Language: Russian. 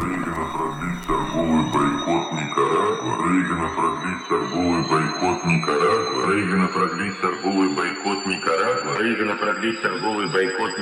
Рейгана продлить торговый бойкот Никарагуа. Рейгана продлить торговый бойкот Никарагуа. Рейгана продлить торговый бойкот Никарагуа. Рейгана продлить торговый бойкот